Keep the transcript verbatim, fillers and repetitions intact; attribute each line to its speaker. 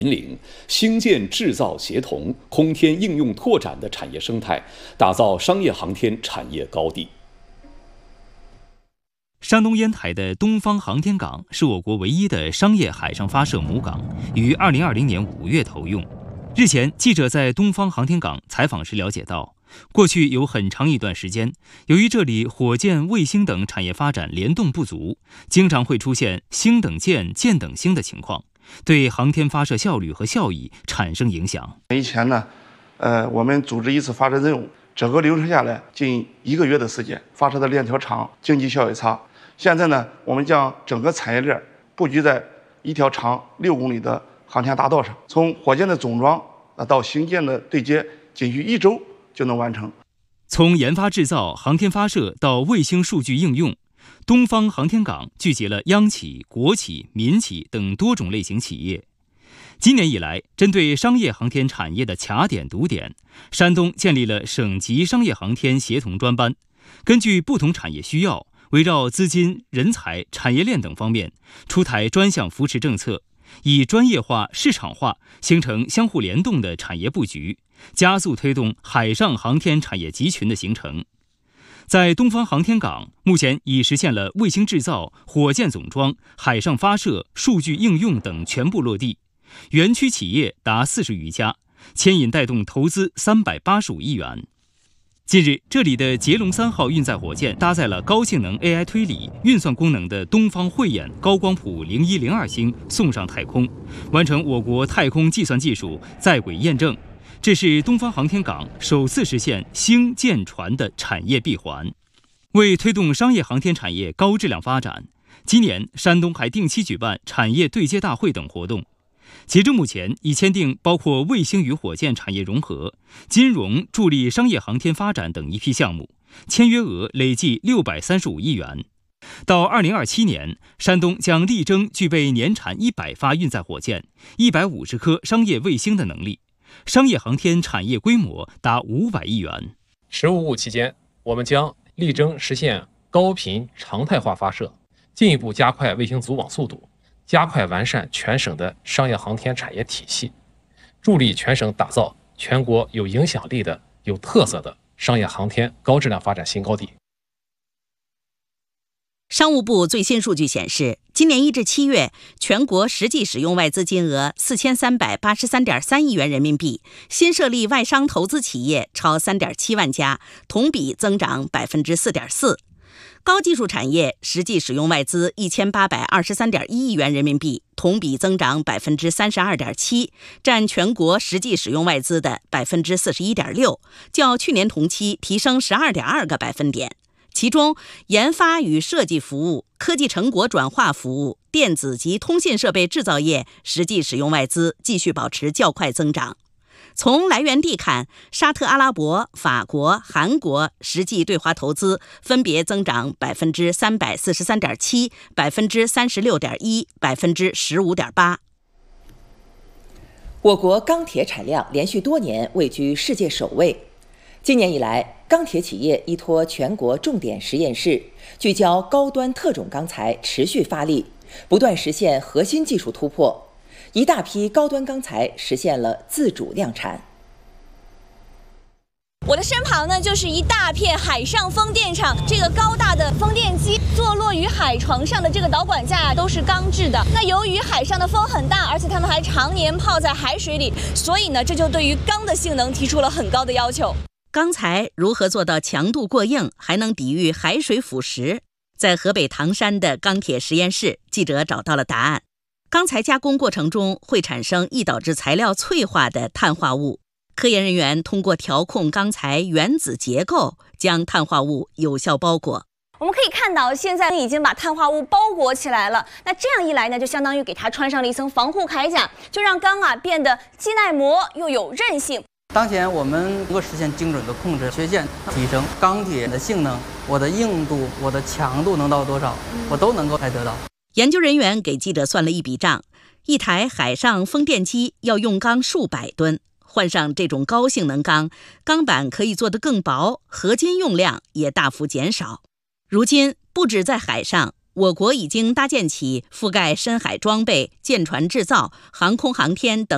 Speaker 1: 引领兴建制造协同、空天应用拓展的产业生态，打造商业航天产业高地。
Speaker 2: 山东烟台的东方航天港是我国唯一的商业海上发射母港，于二零二零年五月投用。日前，记者在东方航天港采访时了解到，过去有很长一段时间，由于这里火箭、卫星等产业发展联动不足，经常会出现星等箭、箭等星的情况，对航天发射效率和效益产生影响。
Speaker 3: 以前呢，呃，我们组织一次发射任务，整个流程下来近一个月的时间，发射的链条长，经济效益差。现在呢，我们将整个产业链布局在一条长六公里的航天大道上，从火箭的总装到星舰的对接，仅需一周就能完成。
Speaker 2: 从研发制造、航天发射到卫星数据应用，东方航天港聚集了央企、国企、民企等多种类型企业。今年以来，针对商业航天产业的卡点堵点，山东建立了省级商业航天协同专班，根据不同产业需要，围绕资金、人才、产业链等方面，出台专项扶持政策，以专业化、市场化形成相互联动的产业布局，加速推动海上航天产业集群的形成。在东方航天港，目前已实现了卫星制造、火箭总装、海上发射、数据应用等全部落地，园区企业达四十余家，牵引带动投资三百八十五亿元。近日，这里的捷龙三号运载火箭搭载了高性能 A I 推理、运算功能的东方慧眼高光谱零一零二星送上太空，完成我国太空计算技术在轨验证。这是东方航天港首次实现星舰船的产业闭环。为推动商业航天产业高质量发展，今年山东还定期举办产业对接大会等活动。截至目前，已签订包括卫星与火箭产业融合、金融助力商业航天发展等一批项目，签约额累计六百三十五亿元。到二零二七年，山东将力争具备年产一百发运载火箭、一百五十颗商业卫星的能力，商业航天产业规模达五百亿元。
Speaker 4: 十五五期间，我们将力争实现高频常态化发射，进一步加快卫星组网速度，加快完善全省的商业航天产业体系，助力全省打造全国有影响力的、有特色的商业航天高质量发展新高地。
Speaker 5: 商务部最新数据显示，今年一至七月，全国实际使用外资金额四千三百八十三点三亿元人民币，新设立外商投资企业超三点七万家，同比增长百分之四点四。高技术产业实际使用外资一千八百二十三点一亿元人民币，同比增长百分之三十二点七，占全国实际使用外资的百分之四十一点六，较去年同期提升十二点二个百分点。其中，研发与设计服务、科技成果转化服务、电子及通信设备制造业实际使用外资继续保持较快增长。从来源地看，沙特阿拉伯、法国、韩国实际对华投资分别增长百分之三百四十三点七、百分之三十六点一、百分之十五点八。
Speaker 6: 我国钢铁产量连续多年位居世界首位。今年以来，钢铁企业依托全国重点实验室，聚焦高端特种钢材，持续发力，不断实现核心技术突破。一大批高端钢材实现了自主量产。
Speaker 7: 我的身旁呢，就是一大片海上风电场。这个高大的风电机坐落于海床上的这个导管架都是钢制的。那由于海上的风很大，而且它们还常年泡在海水里，所以呢，这就对于钢的性能提出了很高的要求。
Speaker 5: 钢材如何做到强度过硬，还能抵御海水腐蚀？在河北唐山的钢铁实验室，记者找到了答案。钢材加工过程中会产生易导致材料脆化的碳化物，科研人员通过调控钢材原子结构，将碳化物有效包裹。
Speaker 7: 我们可以看到，现在已经把碳化物包裹起来了。那这样一来呢，就相当于给它穿上了一层防护铠甲，就让钢啊变得既耐磨又有韧性。
Speaker 8: 当前我们能够实现精准的控制缺陷，提升钢铁的性能，我的硬度、我的强度能到多少，我都能够来得到。
Speaker 5: 研究人员给记者算了一笔账，一台海上风电机要用钢数百吨，换上这种高性能钢，钢板可以做得更薄，合金用量也大幅减少。如今，不止在海上，我国已经搭建起覆盖深海装备、舰船制造、航空航天等